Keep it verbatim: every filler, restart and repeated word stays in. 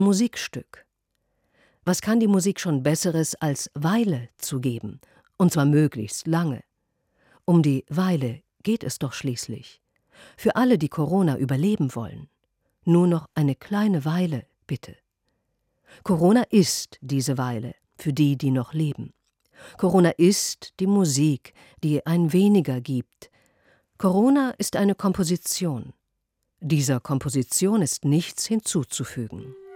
Musikstück. Was kann die Musik schon Besseres als Weile zu geben, und zwar möglichst lange? Um die Weile geht es doch schließlich. Für alle, die Corona überleben wollen. Nur noch eine kleine Weile, bitte. Corona ist diese Weile für die, die noch leben. Corona ist die Musik, die ein Weniger gibt. Corona ist eine Komposition. Dieser Komposition ist nichts hinzuzufügen.